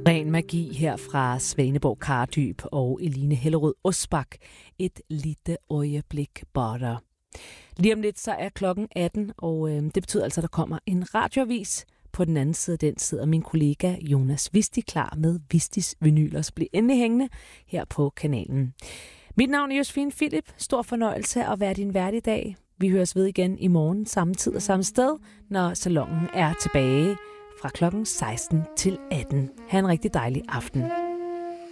Ren magi her fra Svaneborg Kardyb og Eline Hellerød Osbak. Et lille øjeblik bare. Lige om lidt så er klokken 18, og det betyder altså, at der kommer en radioavis. På den anden side, den sidder min kollega Jonas Visti klar med Vistis vinyler. Så bliv endelig hængende her på kanalen. Mit navn er Josefine Philip. Stor fornøjelse at være din vært i dag. Vi høres ved igen i morgen, samme tid og samme sted, når salongen er tilbage fra klokken 16 til 18. Ha' en rigtig dejlig aften.